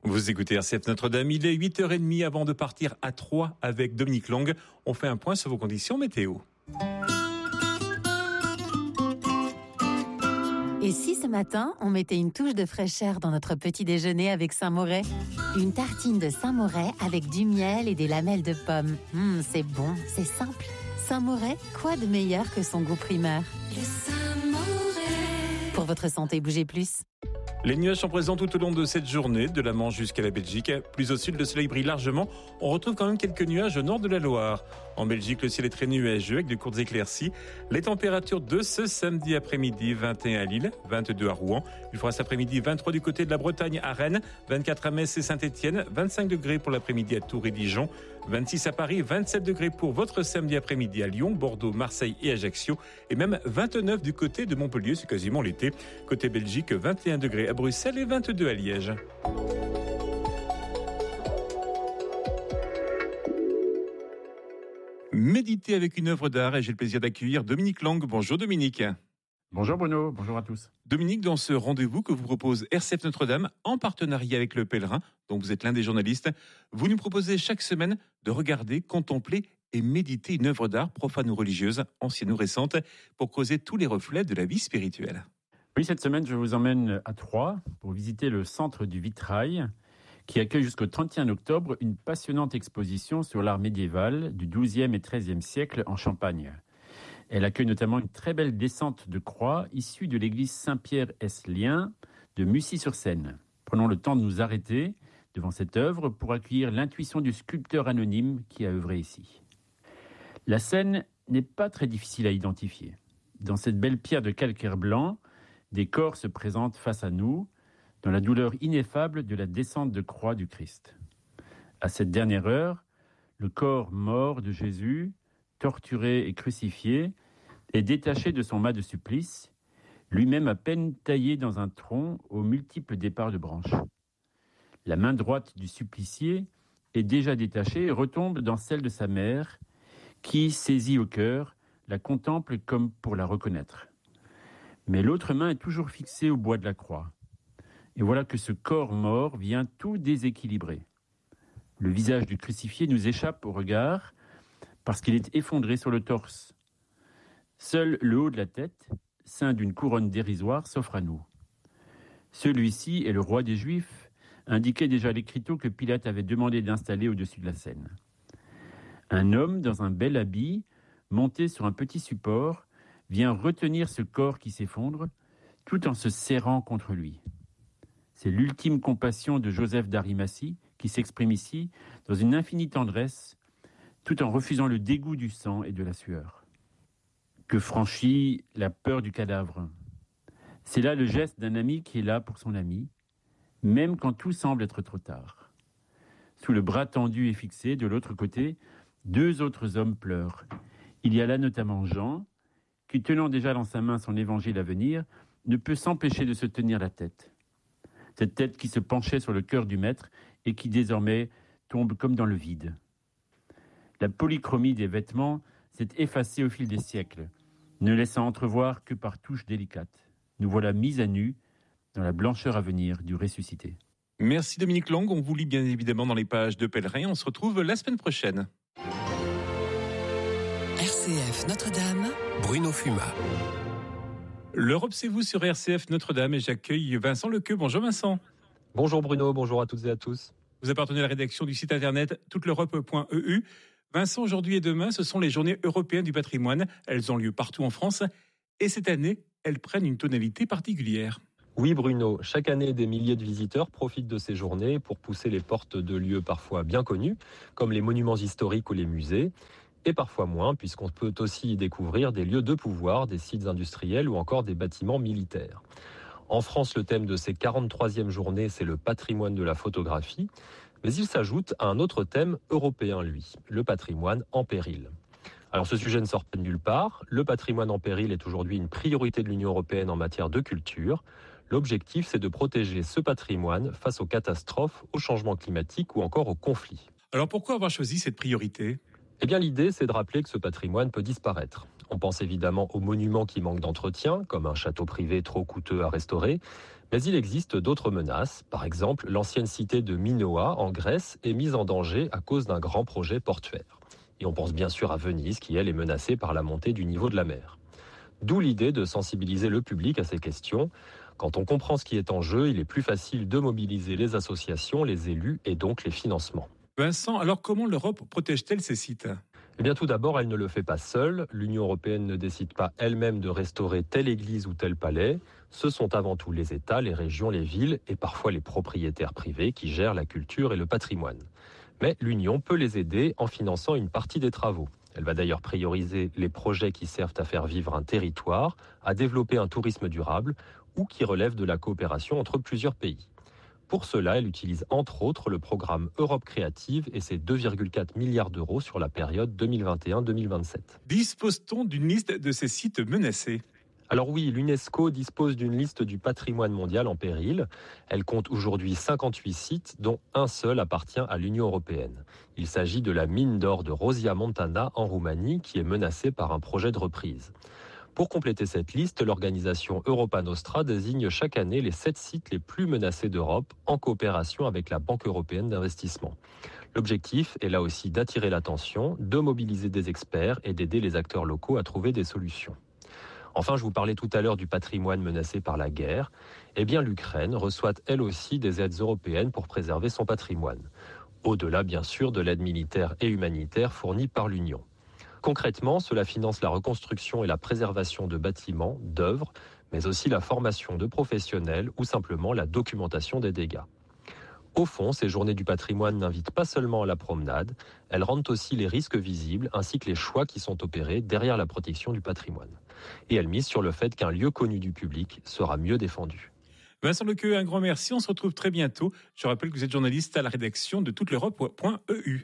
Vous écoutez RCF Notre-Dame, il est 8h30 avant de partir à Troyes avec Dominique Lang. On fait un point sur vos conditions météo. Et si ce matin, on mettait une touche de fraîcheur dans notre petit déjeuner avec Saint-Moret ? Une tartine de Saint-Moret avec du miel et des lamelles de pommes. C'est bon, c'est simple. Saint-Moret, quoi de meilleur que son goût primeur ? Le Saint-Moret. Pour votre santé, bougez plus. Les nuages sont présents tout au long de cette journée, de la Manche jusqu'à la Belgique. Plus au sud, le soleil brille largement. On retrouve quand même quelques nuages au nord de la Loire. En Belgique, le ciel est très nuageux avec de courtes éclaircies. Les températures de ce samedi après-midi, 21 à Lille, 22 à Rouen. Il fera cet après-midi 23 du côté de la Bretagne à Rennes, 24 à Metz et Saint-Étienne, 25 degrés pour l'après-midi à Tours et Dijon, 26 à Paris, 27 degrés pour votre samedi après-midi à Lyon, Bordeaux, Marseille et Ajaccio, et même 29 du côté de Montpellier, c'est quasiment l'été. Côté Belgique, 21 degrés à Bruxelles et 22 à Liège. Méditer avec une œuvre d'art et j'ai le plaisir d'accueillir Dominique Lang. Bonjour Dominique. Bonjour Bruno, bonjour à tous. Dominique, dans ce rendez-vous que vous propose RCF Notre-Dame, en partenariat avec Le Pèlerin, dont vous êtes l'un des journalistes, vous nous proposez chaque semaine de regarder, contempler et méditer une œuvre d'art profane ou religieuse, ancienne ou récente, pour creuser tous les reflets de la vie spirituelle. Oui, cette semaine, je vous emmène à Troyes pour visiter le Centre du Vitrail, qui accueille jusqu'au 31 octobre une passionnante exposition sur l'art médiéval du XIIe et XIIIe siècle en Champagne. Elle accueille notamment une très belle descente de croix issue de l'église Saint-Pierre-Esselien de Mussy-sur-Seine. Prenons le temps de nous arrêter devant cette œuvre pour accueillir l'intuition du sculpteur anonyme qui a œuvré ici. La scène n'est pas très difficile à identifier. Dans cette belle pierre de calcaire blanc, des corps se présentent face à nous, dans la douleur ineffable de la descente de croix du Christ. À cette dernière heure, le corps mort de Jésus, torturé et crucifié, est détaché de son mât de supplice, lui-même à peine taillé dans un tronc aux multiples départs de branches. La main droite du supplicié est déjà détachée et retombe dans celle de sa mère, qui, saisie au cœur, la contemple comme pour la reconnaître. Mais l'autre main est toujours fixée au bois de la croix. Et voilà que ce corps mort vient tout déséquilibrer. Le visage du crucifié nous échappe au regard parce qu'il est effondré sur le torse. Seul le haut de la tête, ceint d'une couronne dérisoire, s'offre à nous. Celui-ci est le roi des Juifs, indiquait déjà l'écriteau que Pilate avait demandé d'installer au-dessus de la scène. Un homme dans un bel habit, monté sur un petit support, vient retenir ce corps qui s'effondre, tout en se serrant contre lui. C'est l'ultime compassion de Joseph d'Arimathie qui s'exprime ici dans une infinie tendresse, tout en refusant le dégoût du sang et de la sueur. Que franchit la peur du cadavre ? C'est là le geste d'un ami qui est là pour son ami, même quand tout semble être trop tard. Sous le bras tendu et fixé, de l'autre côté, 2 autres hommes pleurent. Il y a là notamment Jean, qui, tenant déjà dans sa main son évangile à venir, ne peut s'empêcher de se tenir la tête. Cette tête qui se penchait sur le cœur du maître et qui désormais tombe comme dans le vide. La polychromie des vêtements s'est effacée au fil des siècles, ne laissant entrevoir que par touches délicates. Nous voilà mis à nu dans la blancheur à venir du ressuscité. Merci Dominique Lang, on vous lit bien évidemment dans les pages de Pèlerin. On se retrouve la semaine prochaine. RCF Notre-Dame, Bruno Fumat. L'Europe, c'est vous sur RCF Notre-Dame et j'accueille Vincent Lequeux. Bonjour Vincent. Bonjour Bruno, bonjour à toutes et à tous. Vous appartenez à la rédaction du site internet touteleurope.eu. Vincent, aujourd'hui et demain, ce sont les journées européennes du patrimoine. Elles ont lieu partout en France et cette année, elles prennent une tonalité particulière. Oui Bruno, chaque année des milliers de visiteurs profitent de ces journées pour pousser les portes de lieux parfois bien connus, comme les monuments historiques ou les musées, et parfois moins, puisqu'on peut aussi y découvrir des lieux de pouvoir, des sites industriels ou encore des bâtiments militaires. En France, le thème de ces 43e journées, c'est le patrimoine de la photographie, mais il s'ajoute à un autre thème européen, lui, le patrimoine en péril. Alors ce sujet ne sort pas de nulle part, le patrimoine en péril est aujourd'hui une priorité de l'Union européenne en matière de culture. L'objectif, c'est de protéger ce patrimoine face aux catastrophes, aux changements climatiques ou encore aux conflits. Alors pourquoi avoir choisi cette priorité ? Eh bien, l'idée, c'est de rappeler que ce patrimoine peut disparaître. On pense évidemment aux monuments qui manquent d'entretien, comme un château privé trop coûteux à restaurer. Mais il existe d'autres menaces. Par exemple, l'ancienne cité de Minoa, en Grèce, est mise en danger à cause d'un grand projet portuaire. Et on pense bien sûr à Venise, qui elle est menacée par la montée du niveau de la mer. D'où l'idée de sensibiliser le public à ces questions. Quand on comprend ce qui est en jeu, il est plus facile de mobiliser les associations, les élus et donc les financements. Vincent, alors comment l'Europe protège-t-elle ces sites ? Eh bien, tout d'abord, elle ne le fait pas seule. L'Union européenne ne décide pas elle-même de restaurer telle église ou tel palais. Ce sont avant tout les États, les régions, les villes et parfois les propriétaires privés qui gèrent la culture et le patrimoine. Mais l'Union peut les aider en finançant une partie des travaux. Elle va d'ailleurs prioriser les projets qui servent à faire vivre un territoire, à développer un tourisme durable ou qui relèvent de la coopération entre plusieurs pays. Pour cela, elle utilise entre autres le programme Europe Créative et ses 2,4 milliards d'euros sur la période 2021-2027. Dispose-t-on d'une liste de ces sites menacés ? Alors oui, l'UNESCO dispose d'une liste du patrimoine mondial en péril. Elle compte aujourd'hui 58 sites, dont un seul appartient à l'Union européenne. Il s'agit de la mine d'or de Rosia Montana en Roumanie, qui est menacée par un projet de reprise. Pour compléter cette liste, l'organisation Europa Nostra désigne chaque année les 7 sites les plus menacés d'Europe en coopération avec la Banque européenne d'investissement. L'objectif est là aussi d'attirer l'attention, de mobiliser des experts et d'aider les acteurs locaux à trouver des solutions. Enfin, je vous parlais tout à l'heure du patrimoine menacé par la guerre. Eh bien, l'Ukraine reçoit elle aussi des aides européennes pour préserver son patrimoine. Au-delà, bien sûr, de l'aide militaire et humanitaire fournie par l'Union. Concrètement, cela finance la reconstruction et la préservation de bâtiments, d'œuvres, mais aussi la formation de professionnels ou simplement la documentation des dégâts. Au fond, ces journées du patrimoine n'invitent pas seulement à la promenade, elles rendent aussi les risques visibles ainsi que les choix qui sont opérés derrière la protection du patrimoine. Et elles misent sur le fait qu'un lieu connu du public sera mieux défendu. Vincent Lequeux, un grand merci. On se retrouve très bientôt. Je rappelle que vous êtes journaliste à la rédaction de touteleurope.eu.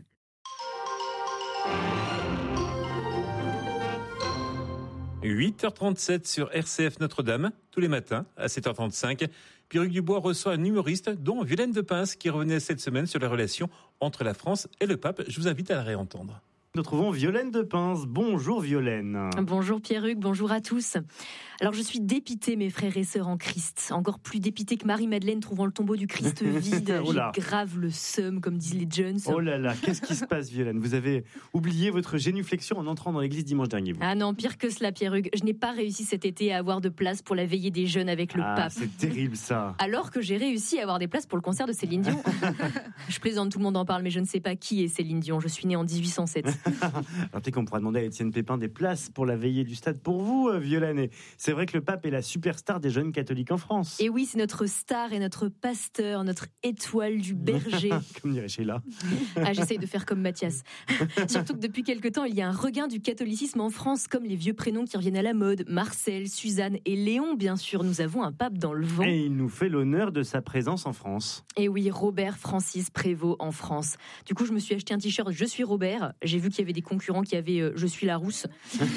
8h37 sur RCF Notre-Dame, tous les matins à 7h35. Pierruc Dubois reçoit un humoriste, dont Violaine Depinze, qui revenait cette semaine sur les relations entre la France et le pape. Je vous invite à la réentendre. Nous trouvons Violaine Depinze. Bonjour Violaine. Bonjour Pierruc, bonjour à tous. Alors je suis dépitée, mes frères et sœurs en Christ. Encore plus dépitée que Marie-Madeleine trouvant le tombeau du Christ vide. Oh là. J'ai grave le seum, comme disent les jeunes. Oh là là, qu'est-ce qui se passe Violaine ? Vous avez oublié votre génuflexion en entrant dans l'église dimanche dernier. Vous. Ah non, pire que cela Pierruc. Je n'ai pas réussi cet été à avoir de place pour la veillée des jeunes avec le pape. C'est terrible ça. Alors que j'ai réussi à avoir des places pour le concert de Céline Dion. Je plaisante, tout le monde en parle, mais je ne sais pas qui est Céline Dion. Je suis née en 1807. Alors peut-être qu'on pourra demander à Étienne Pépin des places pour la veillée du stade pour vous, Violaine. Et c'est vrai que le pape est la superstar des jeunes catholiques en France. Et oui, c'est notre star et notre pasteur, notre étoile du berger. Comme dirait Sheila. Ah, j'essaye de faire comme Mathias. Surtout que depuis quelque temps, il y a un regain du catholicisme en France, comme les vieux prénoms qui reviennent à la mode. Marcel, Suzanne et Léon, bien sûr. Nous avons un pape dans le vent. Et il nous fait l'honneur de sa présence en France. Et oui, Robert Francis Prévost en France. Du coup, je me suis acheté un t-shirt « Je suis Robert ». J'ai vu qu'il y avait des concurrents qui avaient « Je suis la rousse ».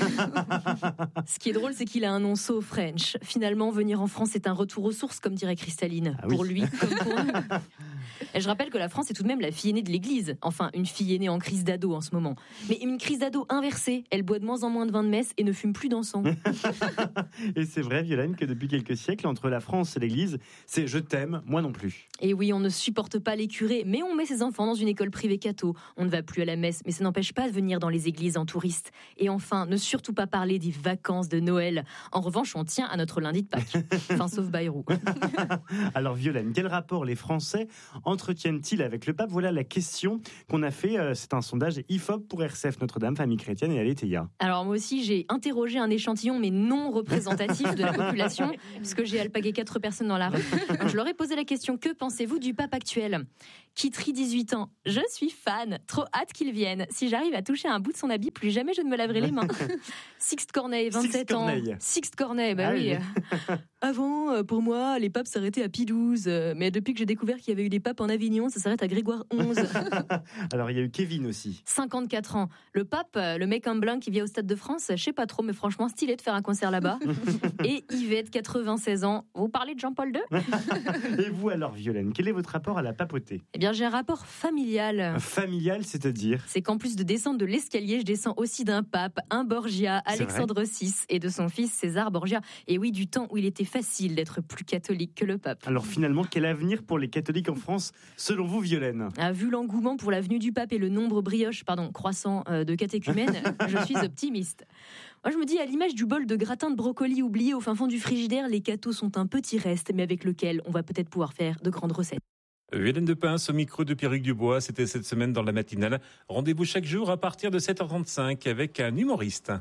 Ce qui est drôle, c'est qu'il a un nom so French. Finalement, venir en France, c'est un retour aux sources, comme dirait Cristalline. Ah oui. Pour lui, comme pour nous. Et je rappelle que la France est tout de même la fille aînée de l'Église. Enfin, une fille aînée en crise d'ado en ce moment. Mais une crise d'ado inversée. Elle boit de moins en moins de vin de messe et ne fume plus d'encens. Et c'est vrai, Violaine, que depuis quelques siècles, entre la France et l'Église, c'est « je t'aime, moi non plus ». Et oui, on ne supporte pas les curés, mais on met ses enfants dans une école privée catho. On ne va plus à la messe, mais ça n'empêche pas de venir dans les églises en touriste. Et enfin, ne surtout pas parler des vacances de Noël. En revanche, on tient à notre lundi de Pâques. Enfin, sauf Bayrou. Alors Violaine, quel rapport les Français entretiennent-ils avec le pape ? Voilà la question qu'on a fait. C'est un sondage IFOP pour RCF Notre-Dame, Famille Chrétienne et Aletheia. Alors moi aussi, j'ai interrogé un échantillon, mais non représentatif de la population, puisque j'ai alpagué 4 personnes dans la rue. Je leur ai posé la question, que pensez-vous du pape actuel ? Kitry, 18 ans. Je suis fan. Trop hâte qu'il vienne. Si j'arrive à toucher un bout de son habit, plus jamais je ne me laverai les mains. Sixte Corneille, 27 ans. Sixte Corneille, bah oui. Avant, pour moi, les papes s'arrêtaient à Pie XII. Mais depuis que j'ai découvert qu'il y avait eu des des papes en Avignon, ça s'arrête à Grégoire XI. Alors, il y a eu Kevin aussi. 54 ans. Le pape, le mec en blanc qui vient au Stade de France, je sais pas trop, mais franchement, stylé de faire un concert là-bas. Et Yvette, 96 ans. Vous parlez de Jean-Paul II? Et vous alors, Violaine, quel est votre rapport à la papauté? Eh bien, j'ai un rapport familial. Familial, c'est-à-dire? C'est qu'en plus de descendre de l'escalier, je descends aussi d'un pape, un Borgia, Alexandre VI, et de son fils César Borgia. Et oui, du temps où il était facile d'être plus catholique que le pape. Alors finalement, quel avenir pour les catholiques en France, selon vous, Violaine? Vu l'engouement pour la venue du pape et le nombre croissant de catéchumènes, je suis optimiste. Moi, je me dis, à l'image du bol de gratin de brocoli oublié au fin fond du frigidaire, les cathos sont un petit reste, mais avec lequel on va peut-être pouvoir faire de grandes recettes. Violaine de Pince au micro de Pierrick Dubois, c'était cette semaine dans la matinale. Rendez-vous chaque jour à partir de 7h35 avec un humoriste.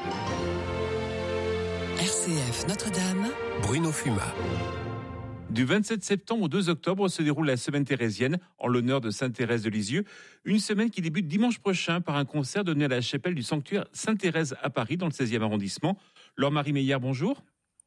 RCF Notre-Dame, Bruno Fumat. Du 27 septembre au 2 octobre se déroule la semaine thérésienne en l'honneur de Sainte Thérèse de Lisieux. Une semaine qui débute dimanche prochain par un concert donné à la chapelle du sanctuaire Sainte-Thérèse à Paris, dans le 16e arrondissement. Laure-Marie Meillard, bonjour.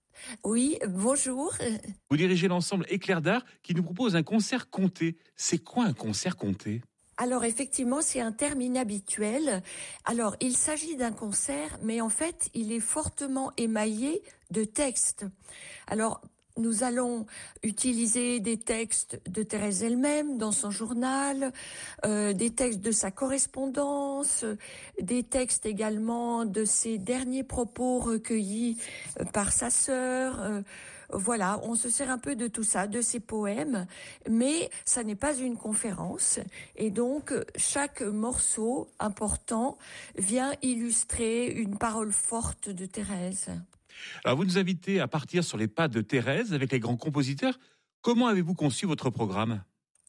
Oui, bonjour. Vous dirigez l'ensemble Éclair d'Art qui nous propose un concert conté. C'est quoi un concert conté ? Alors effectivement, c'est un terme inhabituel. Alors, il s'agit d'un concert, mais en fait, il est fortement émaillé de textes. Alors, nous allons utiliser des textes de Thérèse elle-même dans son journal, des textes de sa correspondance, des textes également de ses derniers propos recueillis par sa sœur. Voilà, on se sert un peu de tout ça, de ses poèmes, mais ça n'est pas une conférence. Et donc, chaque morceau important vient illustrer une parole forte de Thérèse. Alors, vous nous invitez à partir sur les pas de Thérèse avec les grands compositeurs. Comment avez-vous conçu votre programme ?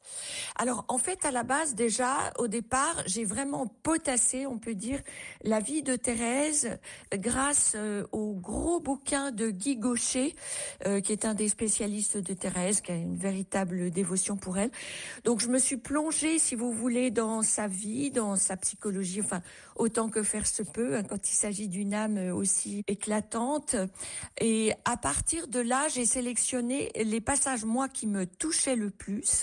Alors, en fait, à la base, déjà, au départ, j'ai vraiment potassé, on peut dire, la vie de Thérèse grâce au gros bouquin de Guy Gaucher, qui est un des spécialistes de Thérèse, qui a une véritable dévotion pour elle. Donc, je me suis plongée, si vous voulez, dans sa vie, dans sa psychologie, enfin, autant que faire se peut, hein, quand il s'agit d'une âme aussi éclatante. Et à partir de là, j'ai sélectionné les passages, moi, qui me touchaient le plus.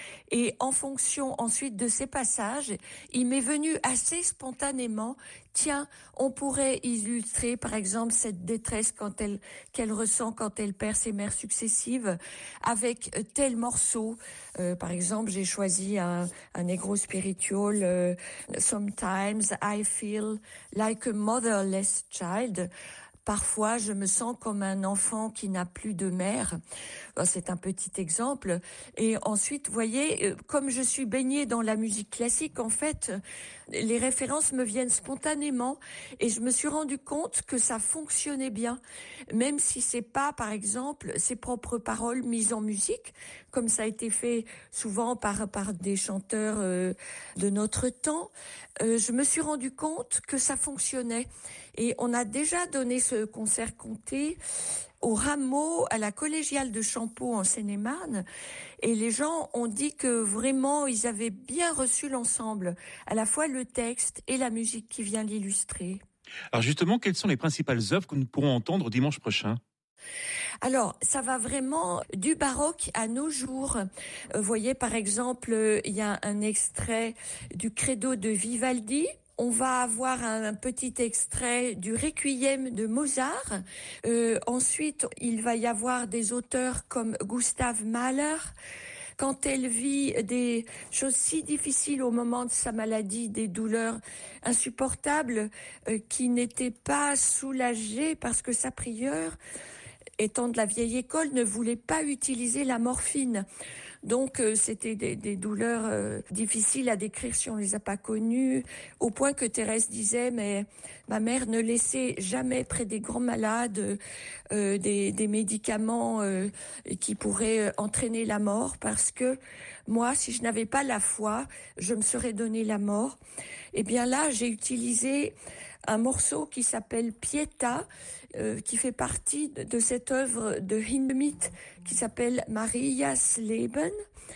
Et en fonction ensuite de ces passages, il m'est venu assez spontanément, tiens, on pourrait illustrer par exemple cette détresse qu'elle ressent quand elle perd ses mères successives avec tel morceau. Par exemple, j'ai choisi un negro spiritual, Sometimes I feel like a motherless child. Parfois, je me sens comme un enfant qui n'a plus de mère. C'est un petit exemple. Et ensuite, vous voyez, comme je suis baignée dans la musique classique, en fait, les références me viennent spontanément. Et je me suis rendu compte que ça fonctionnait bien. Même si c'est pas, par exemple, ses propres paroles mises en musique, comme ça a été fait souvent par des chanteurs de notre temps, je me suis rendu compte que ça fonctionnait. Et on a déjà donné ce concert conté au Rameau, à la collégiale de Champeaux en Seine-et-Marne. Et les gens ont dit que vraiment, ils avaient bien reçu l'ensemble, à la fois le texte et la musique qui vient l'illustrer. Alors justement, quelles sont les principales œuvres que nous pourrons entendre dimanche prochain ? Alors, ça va vraiment du baroque à nos jours. Vous voyez, par exemple, il y a un extrait du Credo de Vivaldi. On va avoir un petit extrait du Requiem de Mozart. Ensuite, il va y avoir des auteurs comme Gustav Mahler. Quand elle vit des choses si difficiles au moment de sa maladie, des douleurs insupportables, qui n'étaient pas soulagées parce que sa prieure, étant de la vieille école, ne voulait pas utiliser la morphine. Donc, c'était des douleurs difficiles à décrire si on les a pas connues, au point que Thérèse disait, mais ma mère ne laissait jamais près des grands malades des médicaments qui pourraient entraîner la mort, parce que moi, si je n'avais pas la foi, je me serais donné la mort. Et bien là, j'ai utilisé un morceau qui s'appelle Pietà, qui fait partie de cette œuvre de Hindemith qui s'appelle Marias Leben.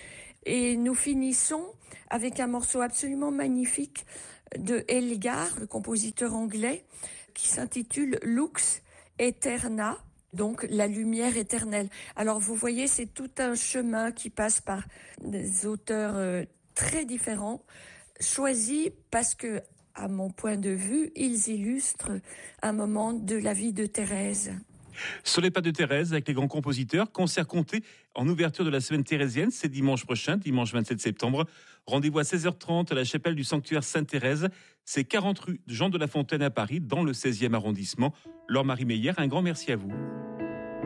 Et nous finissons avec un morceau absolument magnifique de Elgar, le compositeur anglais, qui s'intitule Lux Aeterna. donc la lumière éternelle. Alors vous voyez, c'est tout un chemin qui passe par des auteurs très différents, choisis parce que, à mon point de vue, ils illustrent un moment de la vie de Thérèse. Sur les pas de Thérèse, avec les grands compositeurs, concert compté en ouverture de la semaine thérésienne, c'est dimanche prochain, dimanche 27 septembre. Rendez-vous à 16h30 à la chapelle du sanctuaire Sainte-Thérèse. C'est 40 rue Jean de La Fontaine à Paris, dans le 16e arrondissement. Laure-Marie Meyer, un grand merci à vous.